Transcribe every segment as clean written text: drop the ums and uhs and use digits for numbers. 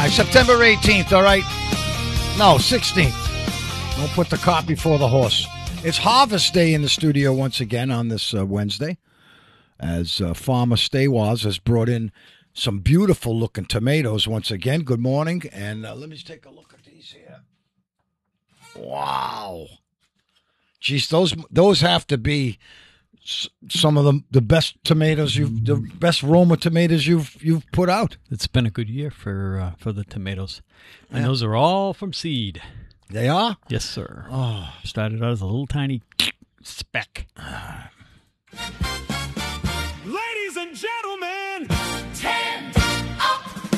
September 18th, all right? No, 16th. Don't put the cart before the horse. It's Harvest Day in the studio once again on this Wednesday, as Farmer Staywaz has brought in some beautiful-looking tomatoes once again. Good morning, and let me just take a look at these here. Wow. Geez, those have to be some of the best tomatoes the best Roma tomatoes you've put out. It's been a good year for the tomatoes, and those are all from seed. They are? Yes, sir. Oh, Started out as a little tiny speck. Ladies and gentlemen, Tanned Up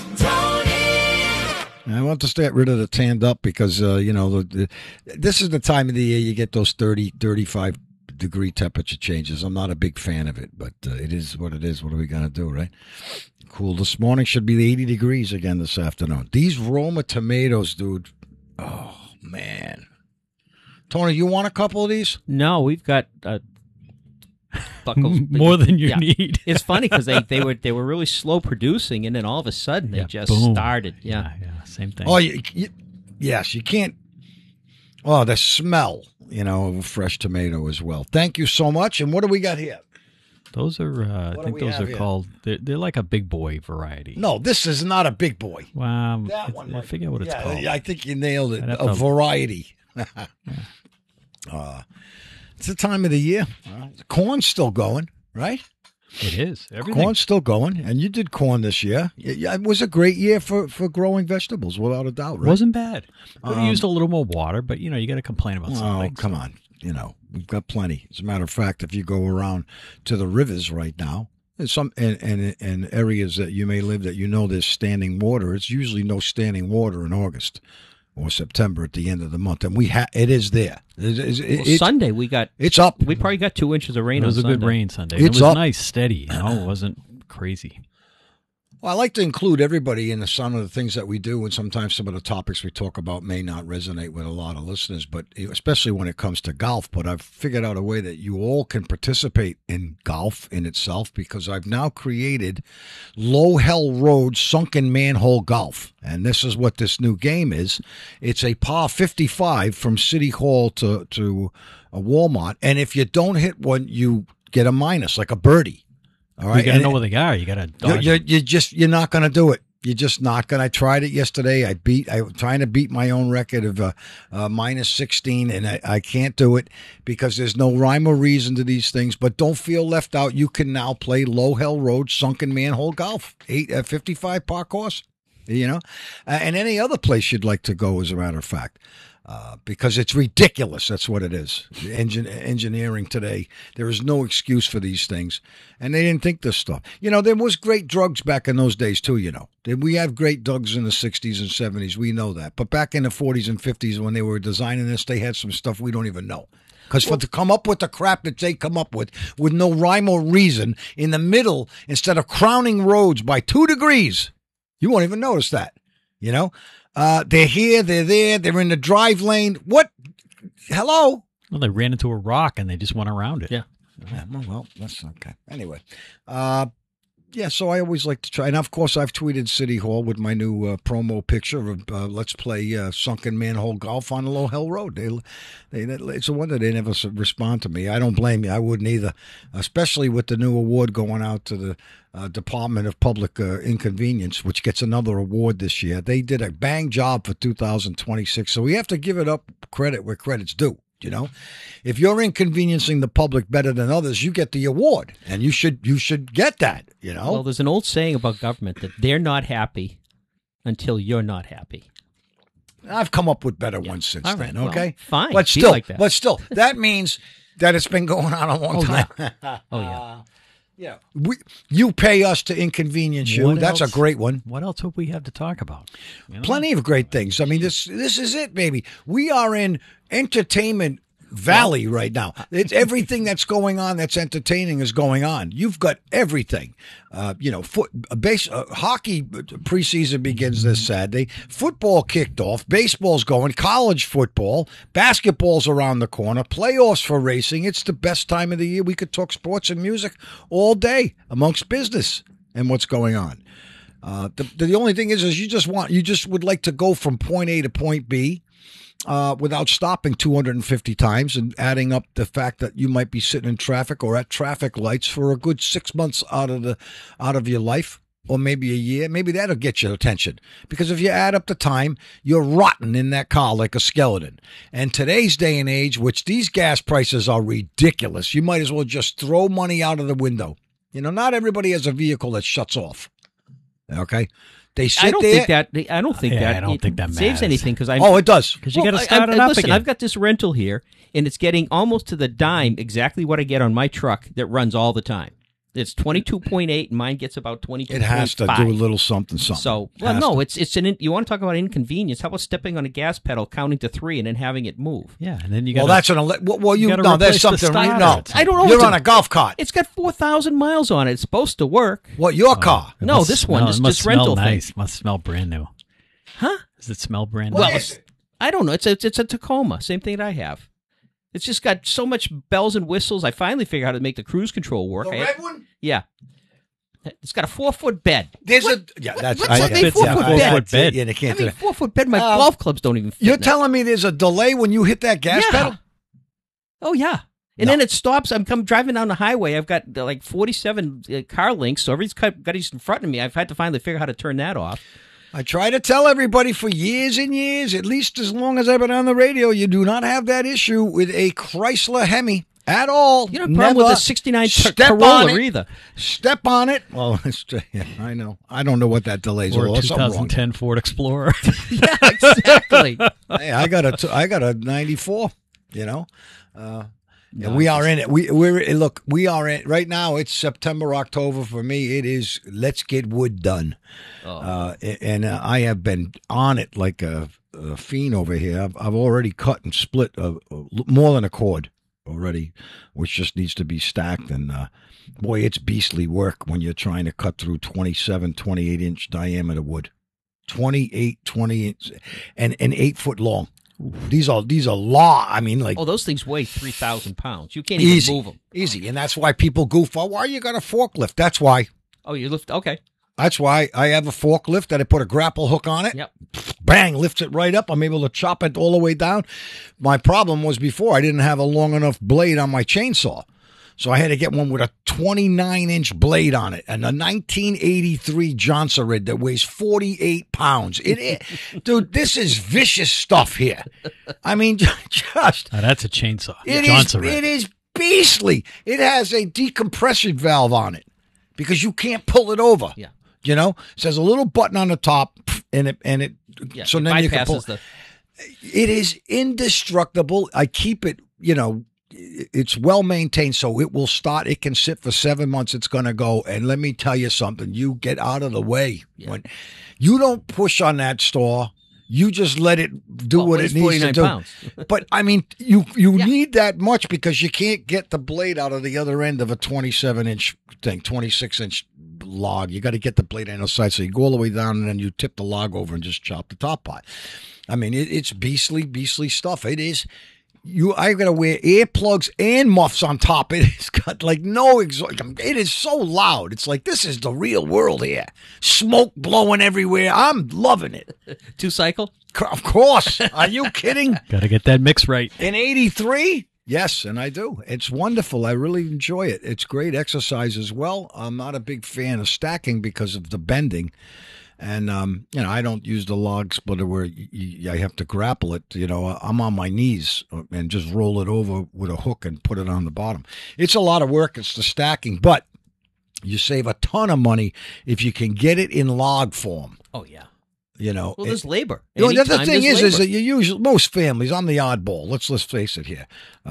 Tony. I want to get rid of the tanned up because this is the time of the year you get those 30, 35 degree temperature changes. I'm not a big fan of it, but it is what it is. What are we going to do, right? Cool. This morning should be 80 degrees again this afternoon. These Roma tomatoes, dude. Oh, man. Tony, you want a couple of these? No, we've got buckles. More than you need. It's funny because they were really slow producing, and then all of a sudden they just boom. started. Yeah, same thing. Oh, yes, you can't. Oh, the smell, of a fresh tomato as well. Thank you so much. And what do we got here? Those are, I think those are here? called, they're like a big boy variety. No, this is not a big boy. Wow. That one. I forget what it's called. I think you nailed it. I'd have A to- variety. It's the time of the year. Corn's still going, right? It is. Everything. Corn's still going, and you did corn this year. It was a great year for growing vegetables, without a doubt, right? Wasn't bad. Could have used a little more water, but, you got to complain about Oh, something. come on. We've got plenty. As a matter of fact, if you go around to the rivers right now, there's some in areas that you may live that there's standing water. It's usually no standing water in August or September at the end of the month, and it is there. Sunday It's up. We probably got 2 inches of rain. It was on a good Sunday. rain Sunday. It's It was up. nice, steady. It wasn't crazy. Well, I like to include everybody in some of the things that we do, and sometimes some of the topics we talk about may not resonate with a lot of listeners, but especially when it comes to golf. But I've figured out a way that you all can participate in golf in itself, because I've now created Low Hell Road Sunken Manhole Golf. And this is what this new game is. It's a par 55 from City Hall to a Walmart. And if you don't hit one, you get a minus, like a birdie. All right. You got to know where they are. You got to dodge. You're not going to do it. You're just not going to. I tried it yesterday. I'm trying to beat my own record of minus 16, and I can't do it because there's no rhyme or reason to these things. But don't feel left out. You can now play Low Hell Road Sunken Manhole Golf, 55 par course, and any other place you'd like to go, as a matter of fact. Because it's ridiculous. That's what it is. Engineering today, there is no excuse for these things. And they didn't think this stuff. There was great drugs back in those days, too, We have great drugs in the 60s and 70s. We know that. But back in the 40s and 50s, when they were designing this, they had some stuff we don't even know. Because to come up with the crap that they come up with no rhyme or reason, in the middle, instead of crowning roads by 2 degrees, you won't even notice that, they're here, they're there, they're in the drive lane. What? Hello? Well, they ran into a rock and they just went around it. Yeah. Well, that's okay. Anyway, so I always like to try. And, of course, I've tweeted City Hall with my new promo picture of let's play Sunken Manhole Golf on Low Hell Road. It's a wonder they never respond to me. I don't blame you. I wouldn't either, especially with the new award going out to the Department of Public Inconvenience, which gets another award this year. They did a bang job for 2026, so we have to give it up credit where credit's due. If you're inconveniencing the public better than others, you get the award, and you should get that. Well, there's an old saying about government that they're not happy until you're not happy. I've come up with better ones since All then. right, Okay, well, fine. but Be still, like that. that means that it's been going on a long time. Oh, yeah. Yeah, you pay us to inconvenience you. What That's else? a great one. What else would we have to talk about? Plenty of great things. I mean, this is it, baby. We are in entertainment valley right now. It's everything that's going on that's entertaining is going on. You've got everything. Hockey preseason begins this Saturday. Football kicked off. Baseball's going. College football. Basketball's around the corner. Playoffs for racing. It's the best time of the year. We could talk sports and music all day amongst business and what's going on. The only thing is you just would like to go from point A to point B. Without stopping 250 times and adding up the fact that you might be sitting in traffic or at traffic lights for a good 6 months out of your life, or maybe a year, maybe that'll get your attention. Because if you add up the time, you're rotten in that car like a skeleton. And today's day and age, which these gas prices are ridiculous, you might as well just throw money out of the window. Not everybody has a vehicle that shuts off. Okay? They sit I don't there. think that. I don't think that. I don't think that saves matters. anything because I. Oh, it does. Because you got to start it up listen, again. I've got this rental here, and it's getting almost to the dime exactly what I get on my truck that runs all the time. It's 22.8, and mine gets about 22.5. It has to do a little something. So, you want to talk about inconvenience? How about stepping on a gas pedal, counting to 3, and then having it move? Yeah, and then you got. Well, that's gotta there's replace the something. starter. No, I don't know. You're on a golf cart. It's got 4,000 miles on it. It's supposed to work. What, your car? No, this one, It must this rental smell thing. nice. Must smell brand new. Huh? Does it smell brand new? What Well, is it? I don't know. It's a Tacoma. Same thing that I have. It's just got so much bells and whistles. I finally figured out how to make the cruise control work. The red one? Yeah. It's got a 4-foot bed. That's what's a big 4-foot bed? 4-foot bed? Yeah, they I can't do mean, that. 4-foot bed. My golf clubs don't even fit. You're in it. telling me there's a delay when you hit that gas Yeah. pedal? Oh yeah. And No. then it stops. I'm driving down the highway. I've got like 47 car links, so everybody's got these in front of me. I've had to finally figure out how to turn that off. I try to tell everybody for years and years, at least as long as I've been on the radio, you do not have that issue with a Chrysler Hemi at all. You don't have a problem with Never. a 69 Step on Corolla it. either. Step on it. Well, yeah, I know. I don't know what that delay's Or all. a Something wrong. 2010 Ford Explorer. Yeah, exactly. Hey, I got a 94. And we are in it. We are in right now. It's September, October for me. It is. Let's get wood done. And I have been on it like a fiend over here. I've already cut and split more than a cord already, which just needs to be stacked. And boy, it's beastly work when you're trying to cut through 27, 28 inch diameter wood, 28, 20 inch, and 8 foot long. These are law. I mean, like, Oh, those things weigh 3,000 pounds. You can't easy, even move them. easy, and that's why people goof. Oh, why you got a forklift? That's why. Oh, you lift? Okay. That's why I have a forklift that I put a grapple hook on it. Yep. Bang, lifts it right up. I'm able to chop it all the way down. My problem was before I didn't have a long enough blade on my chainsaw. So I had to get one with a 29-inch blade on it and a 1983 Johnson Rig that weighs 48 pounds. Dude, this is vicious stuff here. I mean, just Now, that's a chainsaw. it Johnson Rig. is beastly. It has a decompression valve on it because you can't pull it over. Yeah. It says a little button on the top, and it. Yeah. So it then you can pull. bypasses the. It is indestructible. I keep it. It's well maintained, so it will start. It can sit for 7 months. It's going to go. And let me tell you something. You get out of the way. Yeah. When you don't push on that store, you just let it do what it needs to 49 do. pounds. But I mean, you Yeah. need that much because you can't get the blade out of the other end of a 27-inch thing, 26-inch log. You got to get the blade on the side, so you go all the way down and then you tip the log over and just chop the top part. I mean, it's beastly stuff. It is. I got to wear earplugs and muffs on top. It's got like no exhaust. It is so loud. It's like this is the real world here. Smoke blowing everywhere. I'm loving it. 2-cycle? Of course. Are you kidding? Got to get that mix right. In 83? Yes, and I do. It's wonderful. I really enjoy it. It's great exercise as well. I'm not a big fan of stacking because of the bending. And, I don't use the log splitter where I have to grapple it. I'm on my knees and just roll it over with a hook and put it on the bottom. It's a lot of work. It's the stacking, but you save a ton of money if you can get it in log form. Oh, yeah. Well, There's labor. the Anytime thing there's is labor. that you usually most families. I'm the oddball. Let's face it here.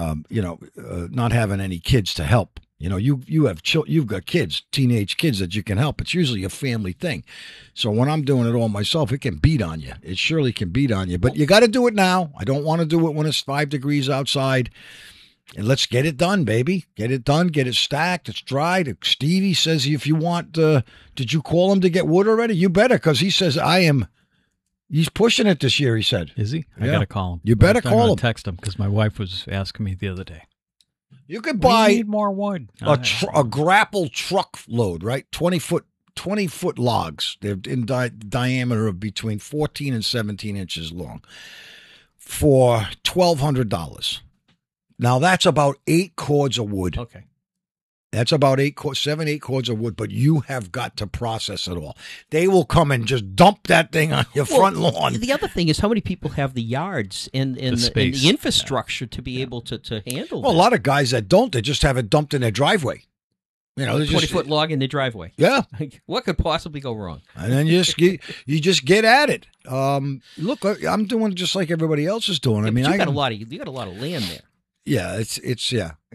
Not having any kids to help. You have you've got kids, teenage kids that you can help. It's usually a family thing. So when I'm doing it all myself, it can beat on you. It surely can beat on you. But you got to do it now. I don't want to do it when it's 5 degrees outside. And let's get it done, baby. Get it done. Get it stacked. It's dried. Stevie says if you want, did you call him to get wood already? You better, because he says he's pushing it this year, he said. Is he? I Yeah. got to call him. You better I'm call gonna him. Text him because my wife was asking me the other day. You could We buy need more wood. a grapple truck load, right? 20-foot 20-foot logs. They're in diameter of between 14 and 17 inches long for $1,200. Now, that's about 8 cords of wood. Okay. That's about 8 cords of wood, but you have got to process it all. They will come and just dump that thing on your front lawn. The other thing is how many people have the yards and the space. infrastructure to be able to handle Well, a that. lot of guys that don't, they just have it dumped in their driveway. You know, they 20-foot log in the driveway. Yeah. What could possibly go wrong? And then you just get at it. Look, I'm doing just like everybody else is doing. I mean, you got a lot of land there. Yeah, it's it's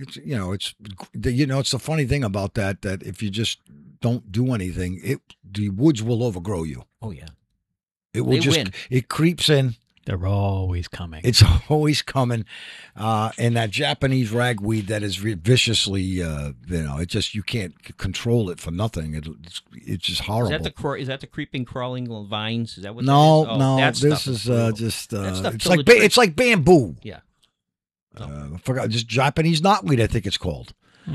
the funny thing about that if you just don't do anything, the woods will overgrow you. Oh yeah, It will win. It creeps in. They're always coming. It's always coming, and that Japanese ragweed that is viciously, it just you can't control it for nothing. It's just horrible. Is that the creeping, crawling vines? Is that what? No, that is? no, that this stuff is brutal. just That stuff it's till like the tree- it's like bamboo. Yeah. I forgot, just Japanese knotweed, I think it's called.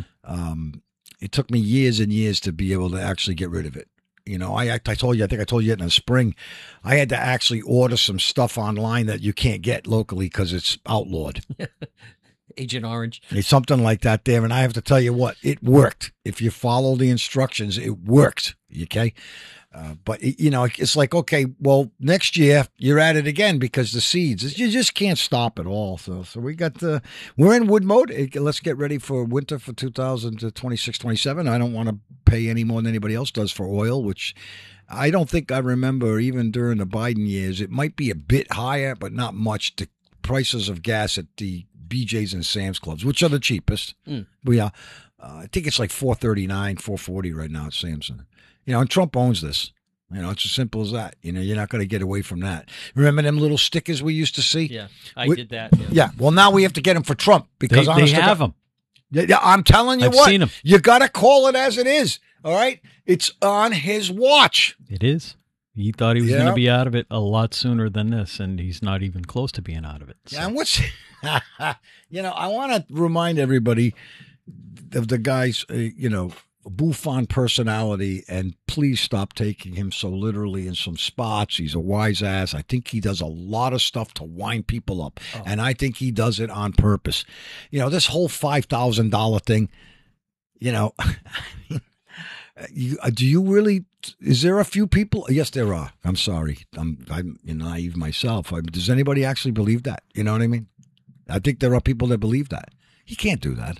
It took me years and years to be able to actually get rid of it. You know, I think I told you it in the spring. I had to actually order some stuff online that you can't get locally because it's outlawed. Agent Orange. It's something like that there, and I have to tell you what, it worked. If you follow the instructions, it worked. Okay, but it's like, okay, well, next year you're at it again because the seeds, you just can't stop it all. So we're in wood mode. Let's get ready for winter for 2026-27. I don't want to pay any more than anybody else does for oil, which I don't think I remember even during the Biden years. It might be a bit higher, but not much. The prices of gas at the BJ's and Sam's Clubs, which are the cheapest. Yeah, I think it's like $4.39, $4.40 right now at Samson. And Trump owns this. It's as simple as that. You're not going to get away from that. Remember them little stickers we used to see? Yeah, I did that. Yeah. Well, now we have to get them for Trump because they have them. Yeah, I'm telling you I've what. seen 'em. You got to call it as it is. All right. It's on his watch. It is. He thought he was Yeah. going to be out of it a lot sooner than this, and he's not even close to being out of it. So. Yeah, and what's, I want to remind everybody of the guy's, Buffon personality, and please stop taking him so literally in some spots. He's a wise ass. I think he does a lot of stuff to wind people up, and I think he does it on purpose. This whole $5,000 thing, do you really? Is there a few people? Yes, there are. I'm sorry. I'm naive myself. Does anybody actually believe that? You know what I mean? I think there are people that believe that. He can't do that.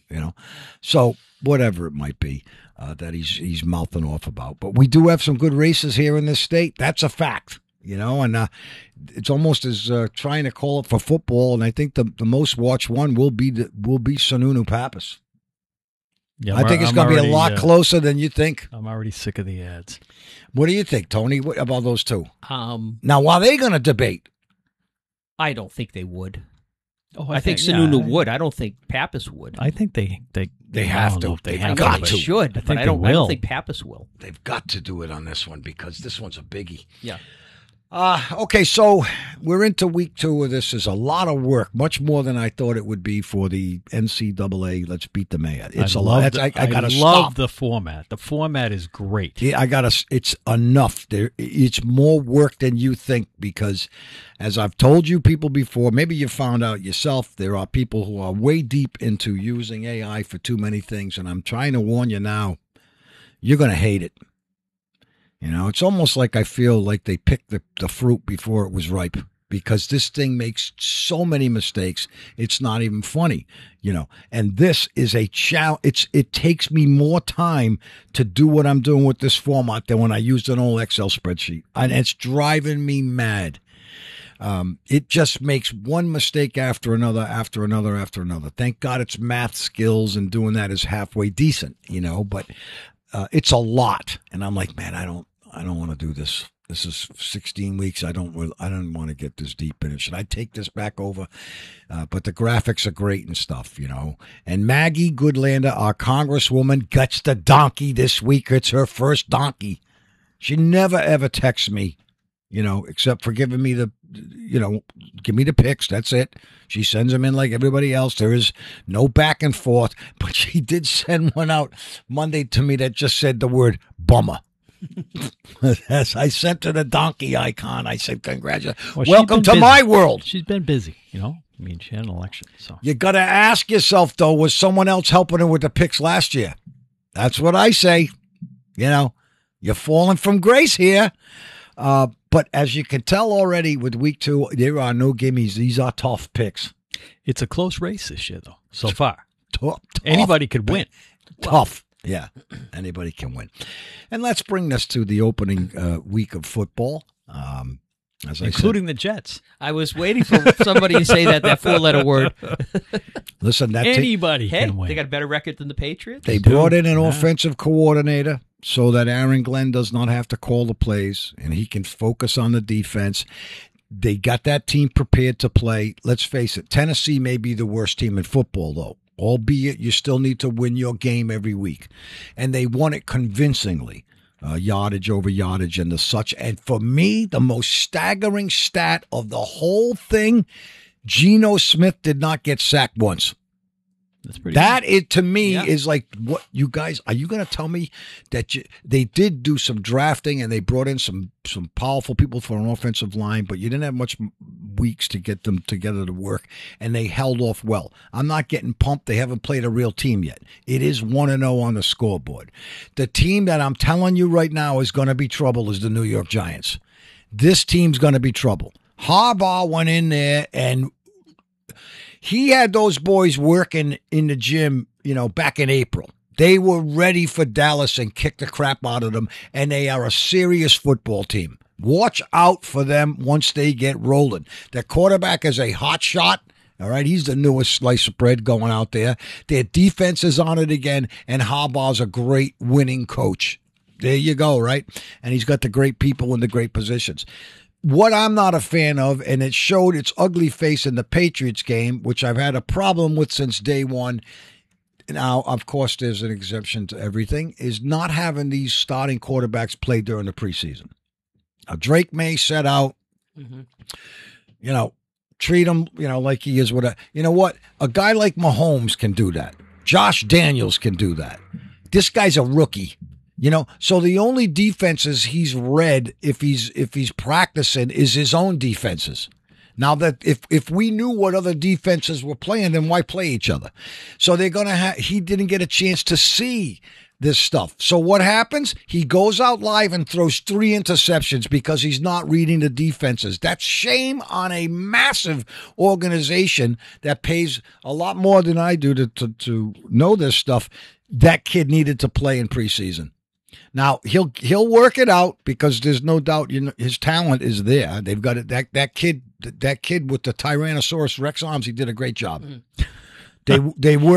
So whatever it might be that he's mouthing off about. But we do have some good races here in this state. That's a fact. And it's almost as trying to call it for football. And I think the most watched one will be Sununu Pappas. Yeah, I think it's going to be a lot closer than you think. I'm already sick of the ads. What do you think, Tony? What about those two? Um, Now, are they going to debate? I don't think they would. Oh, I think Sununu would. I don't think Pappas would. I think they have I don't to. know if They They've have got to. to. They should, I but think I don't they will. think Pappas will. They've got to do it on this one because this one's a biggie. Yeah. Okay, so we're into week 2 of this. Is a lot of work, much more than I thought it would be for the NCAA. Let's beat the mayor. It's a lot. I got to love stop. the format. The format is great. Yeah, I got to. It's enough. It's more work than you think because, as I've told you people before, maybe you found out yourself. There are people who are way deep into using AI for too many things, and I'm trying to warn you now. You're going to hate it. It's almost like I feel like they picked the fruit before it was ripe because this thing makes so many mistakes. It's not even funny, and this is a challenge. It takes me more time to do what I'm doing with this format than when I used an old Excel spreadsheet, and it's driving me mad. It just makes one mistake after another, after another, after another. Thank God it's math skills and doing that is halfway decent, but it's a lot. And I'm like, man, I don't want to do this. This is 16 weeks. I don't want to get this deep in it. Should I take this back over? But the graphics are great and stuff, And Maggie Goodlander, our congresswoman, gets the donkey this week. It's her first donkey. She never, ever texts me, except for giving me give me the pics. That's it. She sends them in like everybody else. There is no back and forth. But she did send one out Monday to me that just said the word bummer. As I sent her the donkey icon, I said, congratulations. Well, she's Welcome been to busy. my world. She's been busy, you know. I mean, she had an election, so. You got to ask yourself, though, was someone else helping her with the picks last year? That's what I say. You know, you're falling from grace here. But as you can tell already with week 2, there are no gimmies. These are tough picks. It's a close race this year, though, so far. Tough. Anybody could win. Tough. Yeah, anybody can win. And let's bring this to the opening week of football. As I Including the Jets. I was waiting for somebody to say that 4-letter word. said, listen, that Anybody Hey, can win. they got a better record than the Patriots. they brought in an offensive coordinator so that Aaron Glenn does not have to call the plays and he can focus on the defense. They got that team prepared to play. Let's face it, Tennessee may be the worst team in football, though, albeit you still need to win your game every week. And they won it convincingly. Yardage over yardage and the such. And for me, the most staggering stat of the whole thing, Geno Smith did not get sacked once. That's pretty That it to me Yeah. is like, what you guys are you going to tell me that they did do some drafting and they brought in some powerful people for an offensive line, but you didn't have much weeks to get them together to work, and they held off well. I'm not getting pumped. They haven't played a real team yet. It is 1-0 on the scoreboard. The team that I'm telling you right now is going to be trouble is the New York Giants. This team's going to be trouble. Harbaugh went in there and he had those boys working in the gym, you know, back in April. They were ready for Dallas and kicked the crap out of them, and they are a serious football team. Watch out for them once they get rolling. Their quarterback is a hot shot. All right, he's the newest slice of bread going out there. Their defense is on it again, and Harbaugh's a great winning coach. There you go, right? And he's got the great people in the great positions. What I'm not a fan of, and it showed its ugly face in the Patriots game, which I've had a problem with since day one. Now, of course, there's an exemption to everything, is not having these starting quarterbacks play during the preseason. Now, Drake May set out, you know, treat him, you know, like he is with a, you know what? A guy like Mahomes can do that. Josh Daniels can do that. This guy's a rookie. You know, so the only defenses he's read if he's practicing is his own defenses. Now that if we knew what other defenses were playing, then why play each other? So they're gonna have. He didn't get a chance to see this stuff. So what happens? He goes out live and throws 3 interceptions because he's not reading the defenses. That's shame on a massive organization that pays a lot more than I do to know this stuff. That kid needed to play in preseason. Now he'll work it out because there's no doubt, you know, his talent is there. They've got it. That kid with the Tyrannosaurus Rex arms, he did a great job. They work.